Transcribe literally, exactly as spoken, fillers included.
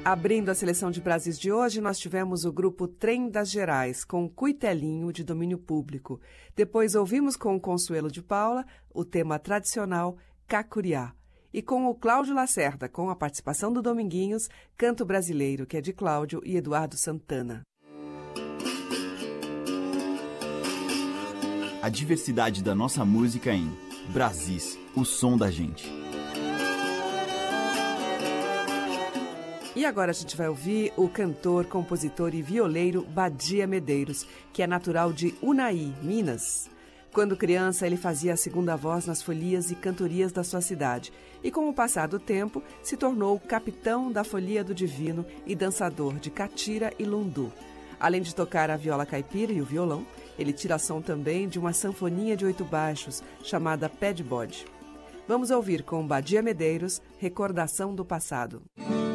Abrindo a seleção de Brasis de hoje, nós tivemos o grupo Trem das Gerais, com Cuitelinho, de domínio público. Depois ouvimos com o Consuelo de Paula o tema tradicional Cacuriá. E com o Cláudio Lacerda, com a participação do Dominguinhos, Canto Brasileiro, que é de Cláudio e Eduardo Santana. A diversidade da nossa música em Brasis, o som da gente. E agora a gente vai ouvir o cantor, compositor e violeiro Badia Medeiros, que é natural de Unai, Minas. Quando criança, ele fazia a segunda voz nas folias e cantorias da sua cidade e, com o passar do tempo, se tornou capitão da Folia do Divino e dançador de catira e lundu. Além de tocar a viola caipira e o violão, ele tira som também de uma sanfoninha de oito baixos chamada Pé de Bode. Vamos ouvir com Badia Medeiros, Recordação do Passado.